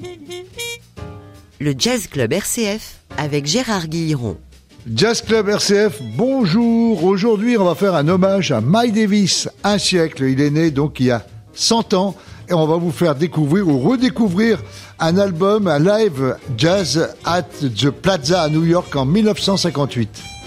Le Jazz Club RCF avec Gérard Guilleron. Jazz Club RCF, bonjour. Aujourd'hui, on va faire un hommage à Miles Davis, un siècle. Il est né donc il y a 100 ans et on va vous faire découvrir ou redécouvrir un album, un live jazz at the Plaza à New York en 1958.